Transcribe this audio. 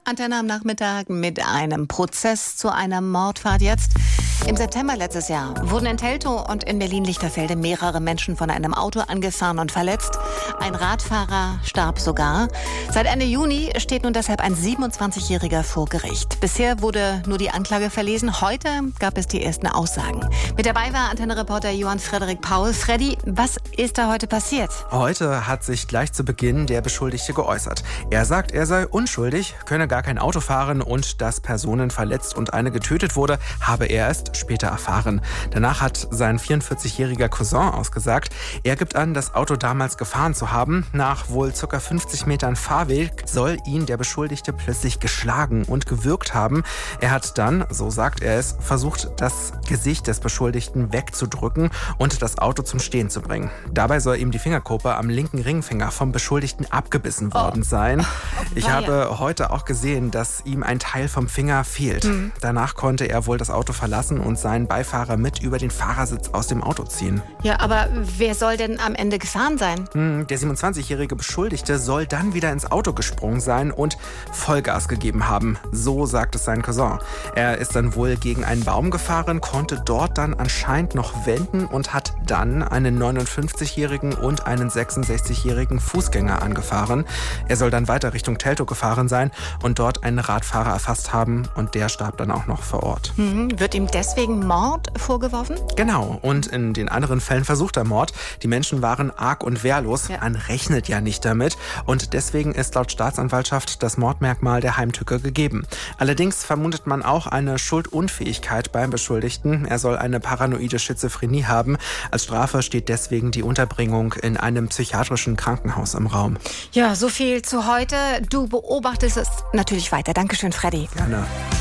Antenne am Nachmittag mit einem Prozess zu einer Mordfahrt jetzt. Im September letztes Jahr wurden in Teltow und in Berlin-Lichterfelde mehrere Menschen von einem Auto angefahren und verletzt. Ein Radfahrer starb sogar. Seit Ende Juni steht nun deshalb ein 27-Jähriger vor Gericht. Bisher wurde nur die Anklage verlesen. Heute gab es die ersten Aussagen. Mit dabei war Antenne-Reporter Johann Frederik Paul. Freddy, was ist da heute passiert? Heute hat sich gleich zu Beginn der Beschuldigte geäußert. Er sagt, er sei unschuldig, könne gar kein Auto fahren und dass Personen verletzt und eine getötet wurde, habe er erst später erfahren. Danach hat sein 44-jähriger Cousin ausgesagt, er gibt an, das Auto damals gefahren zu haben. Nach wohl ca. 50 Metern Fahrweg soll ihn der Beschuldigte plötzlich geschlagen und gewürgt haben. Er hat dann, so sagt er es, versucht, das Gesicht des Beschuldigten wegzudrücken und das Auto zum Stehen zu bringen. Dabei soll ihm die Fingerkuppe am linken Ringfinger vom Beschuldigten abgebissen worden sein. Ich habe heute auch gesehen, dass ihm ein Teil vom Finger fehlt. Danach konnte er wohl das Auto verlassen und seinen Beifahrer mit über den Fahrersitz aus dem Auto ziehen. Ja, aber wer soll denn am Ende gefahren sein? Der 27-jährige Beschuldigte soll dann wieder ins Auto gesprungen sein und Vollgas gegeben haben. So sagt es sein Cousin. Er ist dann wohl gegen einen Baum gefahren, konnte dort dann anscheinend noch wenden und hat dann einen 59-jährigen und einen 66-jährigen Fußgänger angefahren. Er soll dann weiter Richtung Teltow gefahren sein und dort einen Radfahrer erfasst haben und der starb dann auch noch vor Ort. Wird ihm deswegen Mord vorgeworfen? Genau, und in den anderen Fällen versuchter Mord. Die Menschen waren arg und wehrlos. Ja. Man rechnet ja nicht damit und deswegen ist laut Staatsanwaltschaft das Mordmerkmal der Heimtücke gegeben. Allerdings vermutet man auch eine Schuldunfähigkeit beim Beschuldigten. Er soll eine paranoide Schizophrenie haben. Als Strafe steht deswegen die Unterbringung in einem psychiatrischen Krankenhaus im Raum. Ja, so viel zu heute. Du beobachtest es natürlich weiter. Dankeschön, Freddy. Gerne.